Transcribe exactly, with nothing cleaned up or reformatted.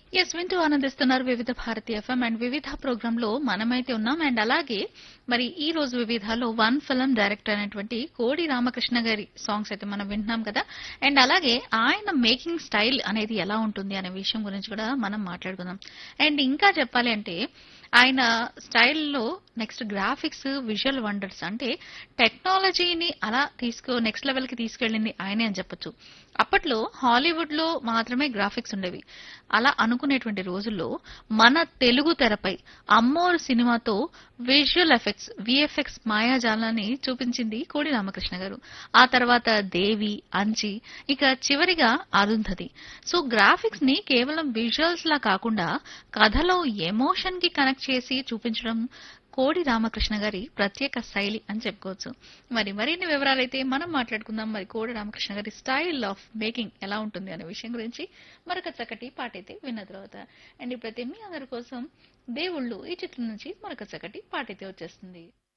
Yes వింటూ ఆనందిస్తున్నారు వివిధ భారతి ఎఫ్ఎం అండ్ వివిధ ప్రోగ్రామ్ లో మనమైతే ఉన్నాం. అండ్ అలాగే మరి ఈ రోజు వివిధలో వన్ ఫిల్మ్ డైరెక్టర్ అయినటువంటి కోడి రామకృష్ణ గారి సాంగ్స్ అయితే మనం వింటున్నాం కదా. అండ్ అలాగే ఆయన మేకింగ్ స్టైల్ అనేది ఎలా ఉంటుంది అనే విషయం గురించి కూడా మనం మాట్లాడుకుందాం. అండ్ ఇంకా చెప్పాలి అంటే ఆయన స్టైల్లో నెక్స్ట్ గ్రాఫిక్స్, విజువల్ వండర్స్ అంటే టెక్నాలజీని అలా తీసుకో నెక్స్ట్ లెవెల్ కి తీసుకెళ్ళింది ఆయనే అని చెప్పొచ్చు. అప్పట్లో హాలీవుడ్ లో మాత్రమే గ్రాఫిక్స్ ఉండేవి. అలా అనుకునేటువంటి రోజుల్లో మన తెలుగు తెరపై అమ్మోరు సినిమాతో విజువల్ ఎఫెక్ట్స్ విఎఫ్ఎక్స్ మాయాజాలాన్ని చూపించింది కోడి రామకృష్ణ గారు. ఆ తర్వాత దేవి, అంచి, ఇక చివరిగా అరుంధతి. సో గ్రాఫిక్స్ ని కేవలం విజువల్స్ లా కాకుండా కథలో ఎమోషన్ కి కనెక్ట్ చేసి చూపించడం కోడి రామకృష్ణ గారి ప్రత్యేక శైలి అని చెప్పుకోవచ్చు. మరి మరిన్ని వివరాలైతే మనం మాట్లాడుకుందాం. మరి కోడి రామకృష్ణ గారి స్టైల్ ఆఫ్ మేకింగ్ ఎలా ఉంటుంది అనే విషయం గురించి మరొక చక్కటి పాట అయితే విన్న తర్వాత. అండ్ ఇప్పుడైతే మీ అందరి కోసం దేవుళ్ళు ఈ చిత్రం నుంచి మరొక చక్కటి పాట అయితే వచ్చేస్తుంది.